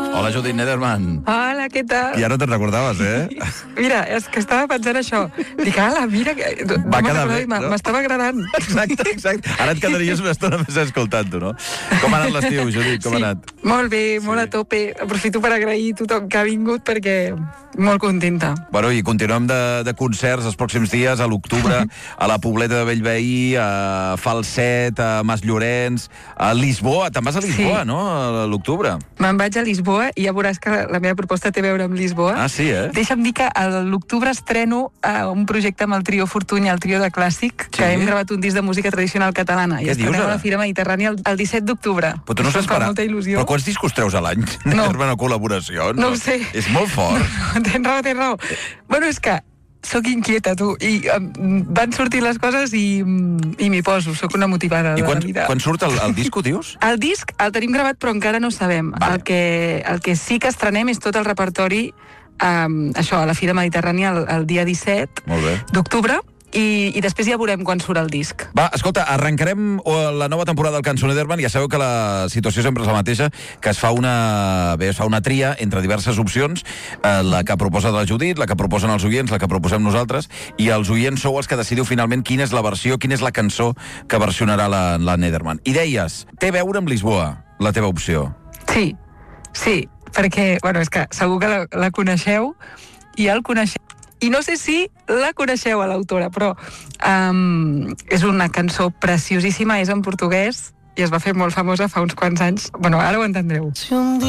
Hola, Judit Nederman. Hola, què tal? Ja no te'n recordaves, eh? Mira, és que estava pensant això. Dic, mira, Va quedar bé, no? M'estava agradant. Exacte. Ara et quedaries una estona més escoltant-ho, no? Com ha anat l'estiu, Judit? Com ha anat? Molt bé, molt a tope. Aprofito per agrair a tothom que ha vingut perquè molt contenta. Bueno, i continuem de concerts els pròxims dies, a l'octubre, a la Pobleta de Bellveí, a Falset, a Mas Llorenç, a Lisboa. Te'n vas a Lisboa, no?, a l'octubre. Me'n vaig a Lisboa i ja veuràs que la meva proposta té a veure amb Lisboa. Ah, sí, eh? Deixa'm dir que a l'octubre estreno un projecte amb el trio Fortuny, el trio de clàssic, que hem gravat un disc de música tradicional catalana. Què dius, estrenem a ara? la Fira Mediterrània el 17 d'octubre. Però tu no saps parar. Molta il·lusió. Però quants discos treus a l'any? No. Una col·laboració? No ho sé. És molt fort. No, tens raó. Bueno, és que sóc inquieta, tu, i van sortir les coses i m'hi poso, sóc una motivada de la vida. I quan surt el disco, dius? El disc el tenim gravat, però encara no ho sabem. Vale. El que sí que estrenem és tot el repertori, això, a la Fira Mediterrània el dia 17 d'octubre, i després ja veurem quan surt el disc. Va, escolta, arrencarem la nova temporada del Cançoner d'Herman. Ja sabeu que la situació sempre és la mateixa, que es fa una tria entre diverses opcions, la que proposa la Judit, la que proposen els oients, la que proposem nosaltres, i els oients sou els que decidiu finalment quina és la versió, quina és la cançó que versionarà la Nederman. I deies, té a veure amb Lisboa, la teva opció. Sí, perquè, bueno, és que segur que la coneixeu, i el coneixeu. I no sé si la coneixeu, a l'autora, però és una cançó preciosíssima, és en portuguès, i es va fer molt famosa fa uns quants anys. Bueno, ara ho entendreu.